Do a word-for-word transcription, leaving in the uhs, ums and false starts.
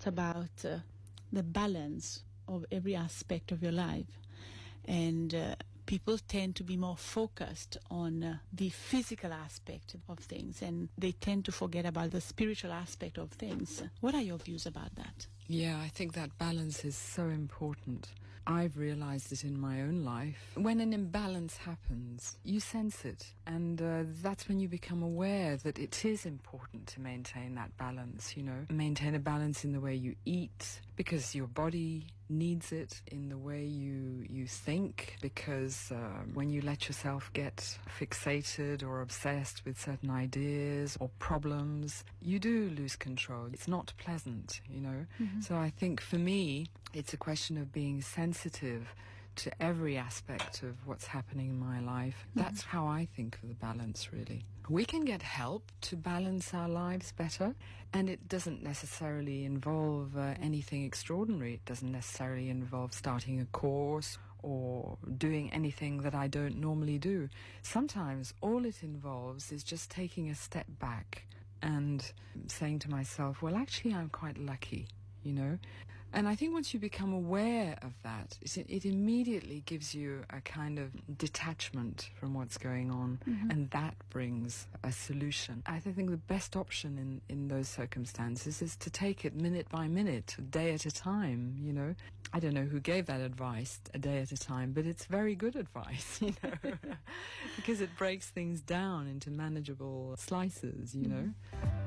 lot about uh, the balance of every aspect of your life. And uh, people tend to be more focused on uh, the physical aspect of things, and they tend to forget about the spiritual aspect of things. What are your views about that? Yeah, I think that balance is so important. I've realized it in my own life. When an imbalance happens, you sense it. And uh, that's when you become aware that it is important to maintain that balance, you know. Maintain a balance in the way you eat, because your body needs it, in the way you you think, because uh, when you let yourself get fixated or obsessed with certain ideas or problems, you do lose control. It's not pleasant, you know. Mm-hmm. So I think for me, it's a question of being sensitive to every aspect of what's happening in my life. Mm-hmm. That's how I think of the balance, really. We can get help to balance our lives better, and it doesn't necessarily involve uh, anything extraordinary. It doesn't necessarily involve starting a course or doing anything that I don't normally do. Sometimes all it involves is just taking a step back and saying to myself, well, actually, I'm quite lucky. You know, and I think once you become aware of that, it, it immediately gives you a kind of detachment from what's going on, mm-hmm. and that brings a solution. I think the best option in, in those circumstances is to take it minute by minute, a day at a time, you know. I don't know who gave that advice, a day at a time, but it's very good advice, you know, because it breaks things down into manageable slices, you know. Mm-hmm.